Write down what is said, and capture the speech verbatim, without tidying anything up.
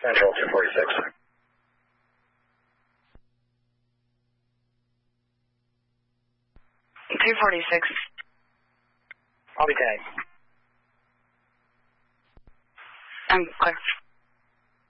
Central two forty-six. two forty-six. I'll be tagged. I'm clear.